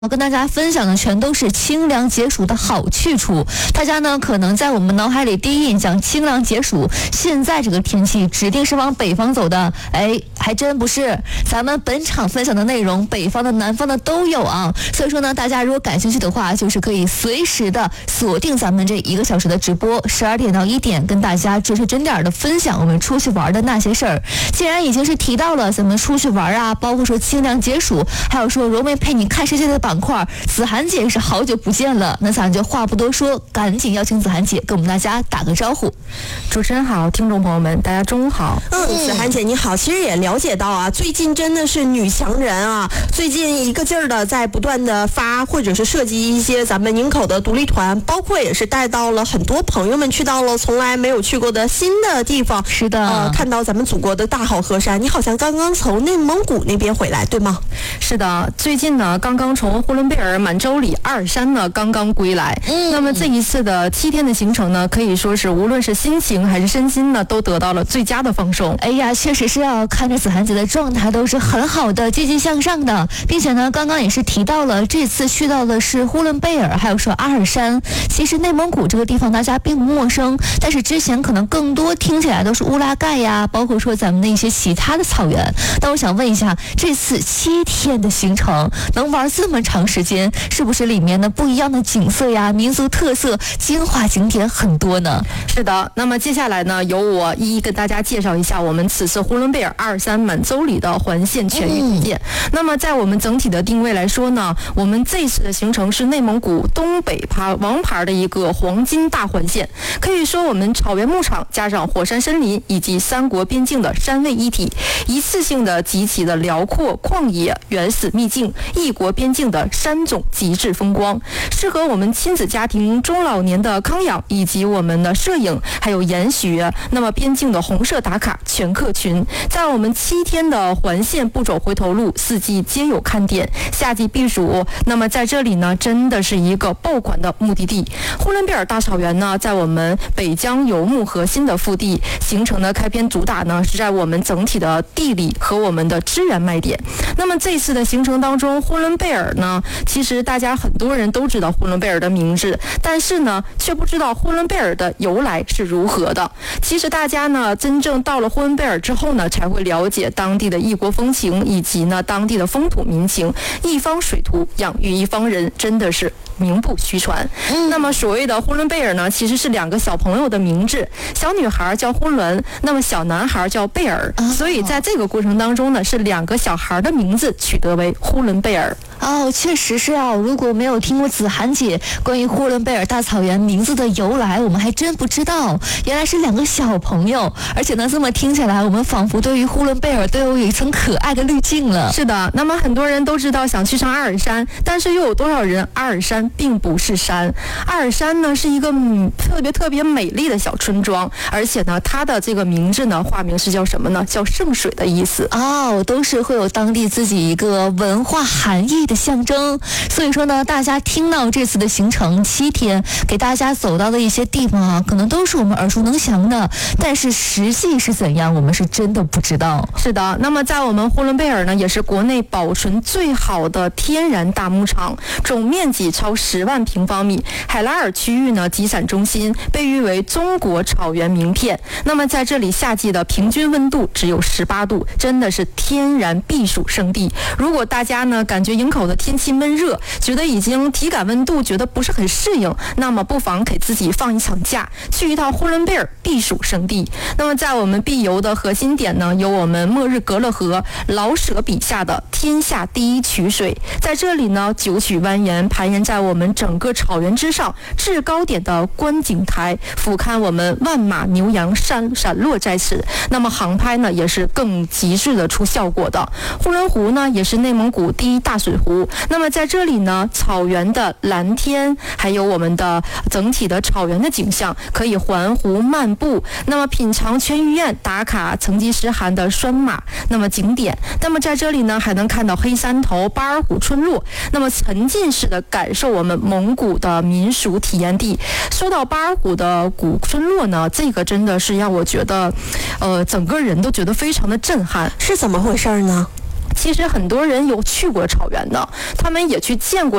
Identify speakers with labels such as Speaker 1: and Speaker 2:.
Speaker 1: 我跟大家分享的全都是清凉解暑的好去处。大家呢可能在我们脑海里第一印象清凉解暑，现在这个天气指定是往北方走的，还真不是。咱们本场分享的内容，北方的、南方的都有啊。所以说呢，大家如果感兴趣的话，就是可以随时的锁定咱们这1个小时的直播，12点到1点，跟大家准时准点的分享我们出去玩的那些事儿。既然已经是提到了咱们出去玩啊，包括说清凉解暑，还有说柔梅陪你看世界的板块，子涵姐是好久不见了，那咱就话不多说，赶紧邀请子涵姐跟我们大家打个招呼。
Speaker 2: 主持人好，听众朋友们，大家中午好。
Speaker 3: 子涵姐你好。其实也了解到啊，最近真的是女强人啊，最近一个劲儿的在不断的发或者是设计一些咱们营口的独立团，包括也是带到了很多朋友们去到了从来没有去过的新的地方。
Speaker 1: 是的，
Speaker 3: 看到咱们祖国的大好河山。你好像刚刚从内蒙古那边回来，对吗？
Speaker 2: 是的，最近呢刚刚从呼伦贝尔满洲里阿尔山呢刚刚归来。那么这一次的7天的行程呢，可以说是无论是心情还是身心呢，都得到了最佳的放松。
Speaker 1: 哎呀，确实是要看着子涵姐的状态都是很好的，积极向上的，并且呢，刚刚也是提到了这次去到的是呼伦贝尔，还有说阿尔山。其实内蒙古这个地方大家并不陌生，但是之前可能更多听起来都是乌拉盖呀，包括说咱们的一些其他的草原。但我想问一下，这次7天的行程能玩这么长时间，是不是里面的不一样的景色呀、民族特色、精华景点很多呢？
Speaker 2: 是的，那么接下来呢，由我一一跟大家介绍一下我们此次呼伦贝尔阿尔山满洲里的环线全域推荐。那么在我们整体的定位来说呢，我们这次的行程是内蒙古东北王牌的一个黄金大环线，可以说我们草原牧场加上火山森林以及3国边境的山卫一体，一次性的集齐了辽阔旷野、原始秘境、异国边境的山种极致风光，适合我们亲子家庭、中老年的康养以及我们的摄影还有研学。那么边境的红色打卡全客群，在我们7天的环线不走回头路，4季皆有看点，夏季避暑。那么在这里呢，真的是一个爆款的目的地。呼伦贝尔大草原呢，在我们北疆游牧核心的腹地，行程的开篇主打呢是在我们整体的地理和我们的资源卖点。那么这次的行程当中，呼伦贝尔呢，其实大家很多人都知道呼伦贝尔的名字，但是呢却不知道呼伦贝尔的由来是如何的。其实大家呢真正到了呼伦贝尔之后呢，才会了解当地的异国风情以及呢当地的风土民情。一方水土养育一方人，真的是名不虚传。那么所谓的呼伦贝尔呢，其实是2个小朋友的名字，小女孩叫呼伦，那么小男孩叫贝尔，所以在这个过程当中呢，是2个小孩的名字取得为呼伦贝尔。
Speaker 1: 确实是啊。如果没有听过子涵姐关于呼伦贝尔大草原名字的由来，我们还真不知道，原来是2个小朋友。而且呢，这么听起来，我们仿佛对于呼伦贝尔都有一层可爱的滤镜了。
Speaker 2: 是的，那么很多人都知道想去上阿尔山，但是又有多少人阿尔山并不是山？阿尔山呢是一个特别美丽的小村庄，而且呢，它的这个名字呢，化名是叫什么呢？叫圣水的意思。
Speaker 1: 都是会有当地自己一个文化含义的象征。所以说呢，大家听到这次的行程7天，给大家走到的一些地方啊，可能都是我们耳熟能详的，但是实际是怎样，我们是真的不知道。
Speaker 2: 是的，那么在我们呼伦贝尔呢，也是国内保存最好的天然大牧场，总面积超10万平方米，海拉尔区域呢集散中心，被誉为中国草原名片。那么在这里夏季的平均温度只有18度，真的是天然避暑胜地。如果大家呢感觉营口的天气闷热，觉得已经体感温度觉得不是很适应，那么不妨给自己放一场假，去一趟呼伦贝尔避暑胜地。那么在我们必游的核心点呢，有我们末日格勒河，老舍笔下的天下第一曲水。在这里呢，9曲蜿蜒盘延在我们整个草原之上，制高点的观景台俯瞰我们万马牛羊闪落在此。那么航拍呢也是更极致的出效果的。呼伦湖呢也是内蒙古第1大水湖。那么在这里呢，草原的蓝天还有我们的整体的草原的景象，可以环湖漫步，那么品尝全鱼宴，打卡成吉思汗的拴马那么景点。那么在这里呢，还能看到黑山头、巴尔虎村落，那么沉浸式的感受我们蒙古的民俗体验地。说到巴尔虎的古村落呢，这个真的是让我觉得整个人都觉得非常的震撼。
Speaker 3: 是怎么回事呢？
Speaker 2: 其实很多人有去过草原的，他们也去见过